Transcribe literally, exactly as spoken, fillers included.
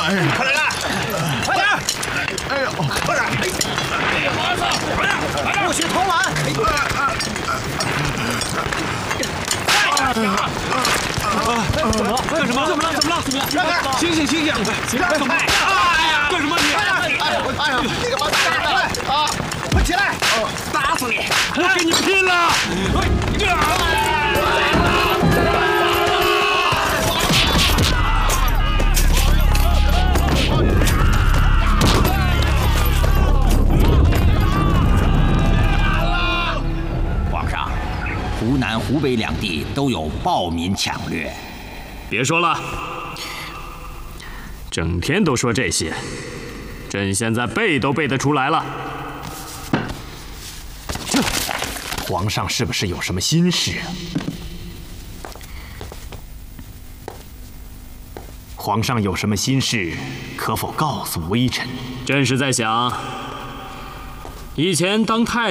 快点干，快点！哎呦，快点！哎，儿子，快点，快点！不许偷懒！怎么了？干什么？怎么了？怎么了？怎么了？醒醒醒醒！醒！干什么？哎呀！干什么你？哎呀！哎呀！你干嘛打人啊？快起来！打死你！我跟你拼了！ 皇上，湖南、湖北两地都有暴民抢掠。 别说了，整天都说这些，朕现在背都背得出来了。 这，皇上是不是有什么心事啊？皇上有什么心事，可否告诉微臣？ 朕是在想，以前当太